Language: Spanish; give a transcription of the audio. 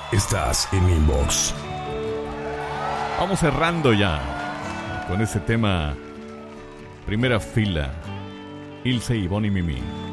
Estás en Inbox. Vamos cerrando ya con este tema. Primera fila. Ilse y Bonnie Mimi.